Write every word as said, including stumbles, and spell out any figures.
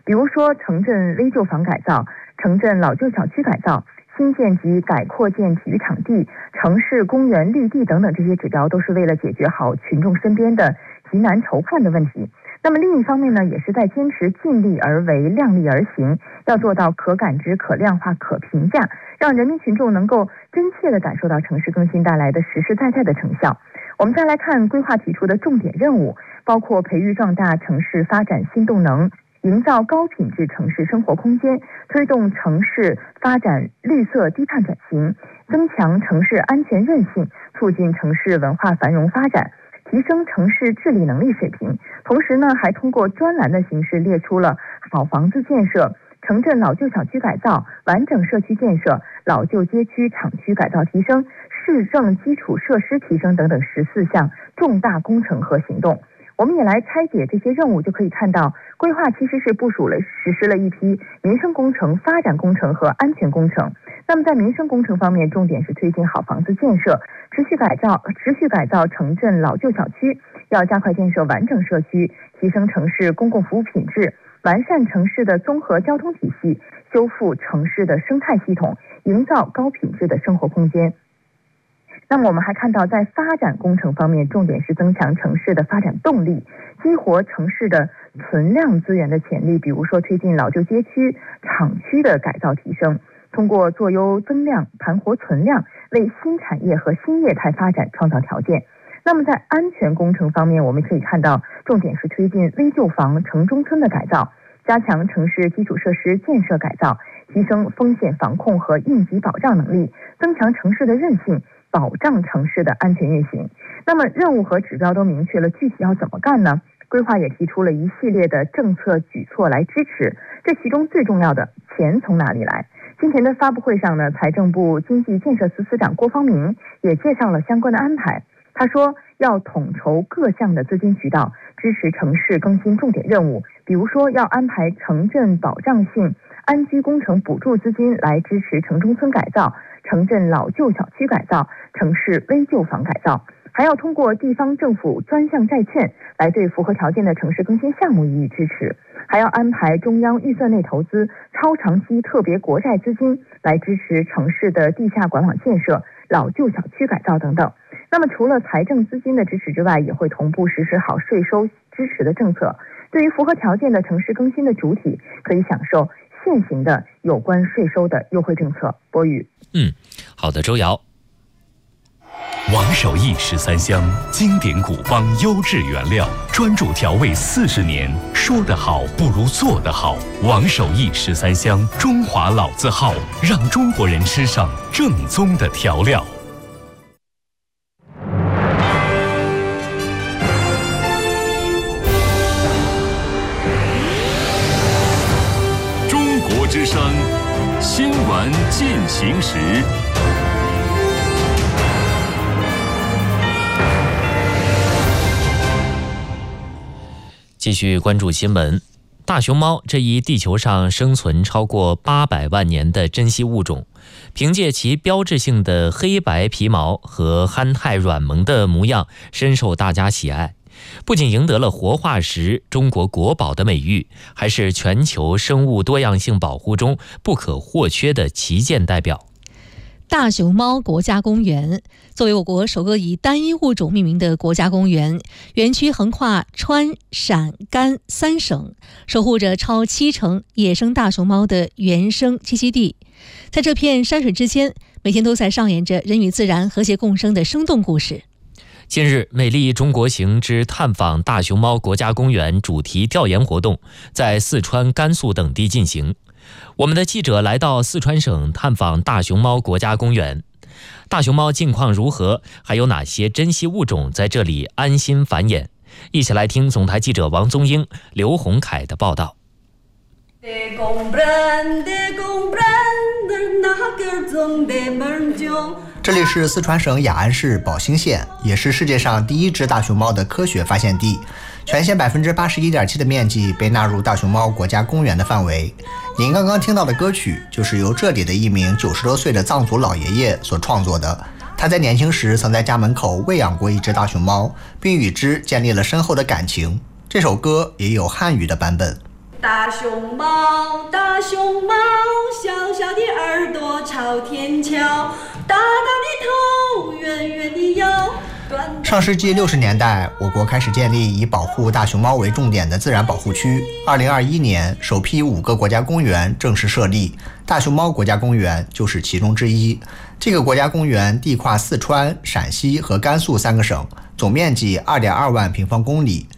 比如说城镇危旧房改造、城镇老旧小区改造、新建及改扩建体育场地、城市公园绿地等等，这些指标都是为了解决好群众身边的急难愁盼的问题。那么另一方面呢，也是在坚持尽力而为、量力而行，要做到可感知、可量化、可评价，让人民群众能够真切地感受到城市更新带来的实实在在的成效。我们再来看规划提出的重点任务，包括培育壮大城市发展新动能，营造高品质城市生活空间，推动城市发展绿色低碳转型，增强城市安全韧性，促进城市文化繁荣发展，提升城市治理能力水平。同时呢，还通过专栏的形式列出了好房子建设、城镇老旧小区改造、完整社区建设、老旧街区厂区改造提升、市政基础设施提升等等十四项重大工程和行动。我们也来拆解这些任务，就可以看到规划其实是部署了实施了一批民生工程、发展工程和安全工程。那么在民生工程方面，重点是推进好房子建设，持续改造持续改造城镇老旧小区，要加快建设完整社区，提升城市公共服务品质，完善城市的综合交通体系，修复城市的生态系统，营造高品质的生活空间。那么我们还看到，在发展工程方面，重点是增强城市的发展动力，激活城市的存量资源的潜力，比如说推进老旧街区、厂区的改造提升，通过做优增量、盘活存量，为新产业和新业态发展创造条件。那么在安全工程方面，我们可以看到，重点是推进危旧房、城中村的改造，加强城市基础设施建设改造，提升风险防控和应急保障能力，增强城市的韧性，保障城市的安全运行。那么任务和指标都明确了，具体要怎么干呢？规划也提出了一系列的政策举措来支持，这其中最重要的，钱从哪里来？今天的发布会上呢，财政部经济建设司司长郭方明也介绍了相关的安排。他说，要统筹各项的资金渠道，支持城市更新重点任务，比如说要安排城镇保障性安居工程补助资金来支持城中村改造、城镇老旧小区改造、城市危旧房改造，还要通过地方政府专项债券来对符合条件的城市更新项目予以支持，还要安排中央预算内投资、超长期特别国债资金来支持城市的地下管网建设、老旧小区改造等等。那么除了财政资金的支持之外，也会同步实施好税收支持的政策，对于符合条件的城市更新的主体，可以享受现行的有关税收的优惠政策。博宇， 嗯，好的，周瑶。 王守义十三香，经典古方优质原料，专注调味四十年，说得好不如做得好。王守义十三香，中华老字号，让中国人吃上正宗的调料。 中国之声新闻进行时。 继续关注新闻。大熊猫这一地球上生存超过八百万年的珍稀物种，凭借其标志性的黑白皮毛和憨态软萌的模样，深受大家喜爱。不仅赢得了活化石中国国宝的美誉，还是全球生物多样性保护中不可或缺的旗舰代表。 大熊猫国家公园作为我国首个以单一物种命名的国家公园，园区横跨川陕甘三省，守护着超七成野生大熊猫的原生栖息地。在这片山水之间，每天都在上演着人与自然和谐共生的生动故事。 近日，美丽中国行之探访大熊猫国家公园主题调研活动在四川、甘肃等地进行。我们的记者来到四川省探访大熊猫国家公园，大熊猫近况如何？还有哪些珍稀物种在这里安心繁衍？一起来听总台记者王宗英、刘洪凯的报道。 这里是四川省雅安市保兴县，也是世界上第一只大熊猫的科学发现地。全县 百分之八十一点七 的面积被纳入大熊猫国家公园的范围。您刚刚听到的歌曲就是由这里的一名九十多岁的藏族老爷爷所创作的。他在年轻时曾在家门口喂养过一只大熊猫，并与之建立了深厚的感情。这首歌也有汉语的版本。 大熊猫，大熊猫，小小的耳朵朝天翘，大大的头，圆圆的腰。 上世纪六十年代，我国开始建立以保护大熊猫为重点的自然保护区。二零二一年，首批五个国家公园正式设立，大熊猫国家公园就是其中之一。这个国家公园地跨四川、陕西和甘肃三个省，总面积二点二万平方公里。